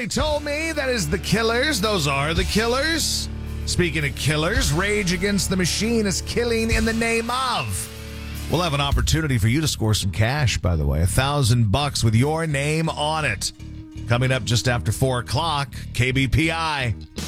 Somebody told me that is the Killers. Those are the Killers. Speaking of killers, Rage Against the Machine is killing in the name of. We'll have an opportunity for you to score some cash, by the way. $1,000 with your name on it. Coming up just after 4 o'clock, KBPI.